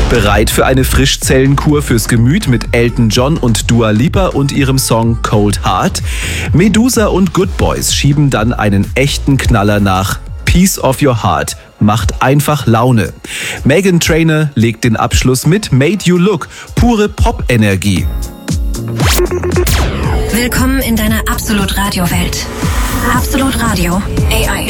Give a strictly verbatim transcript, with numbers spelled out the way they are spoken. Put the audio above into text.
Bereit für eine Frischzellenkur fürs Gemüt mit Elton John und Dua Lipa und ihrem Song Cold Heart? Medusa und Good Boys schieben dann einen echten Knaller nach. Piece of Your Heart macht einfach Laune. Meghan Trainor legt den Abschluss mit Made You Look, pure Pop-Energie. Willkommen in deiner Absolut Radio Welt. Absolut Radio A I.